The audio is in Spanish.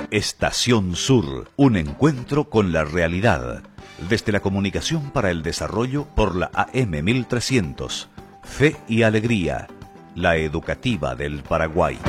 Estación Sur, un encuentro con la realidad. Desde la comunicación para el desarrollo por la AM 1300. Fe y Alegría, la educativa del Paraguay.